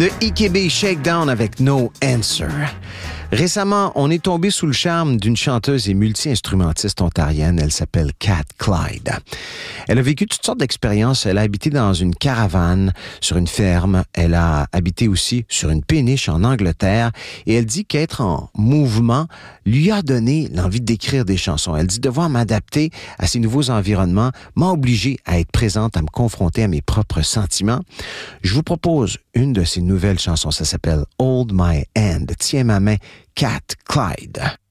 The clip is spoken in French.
de EKB Shakedown avec No Answer. Récemment, on est tombé sous le charme d'une chanteuse et multi-instrumentiste ontarienne. Elle s'appelle Kat Clyde. Elle a vécu toutes sortes d'expériences. Elle a habité dans une caravane, sur une ferme. Elle a habité aussi sur une péniche en Angleterre. Et elle dit qu'être en mouvement lui a donné l'envie d'écrire des chansons. Elle dit devoir m'adapter à ces nouveaux environnements m'a obligé à être présente, à me confronter à mes propres sentiments. Je vous propose une de ses nouvelles chansons. Ça s'appelle Hold My Hand. Tiens ma main, Kat Clyde.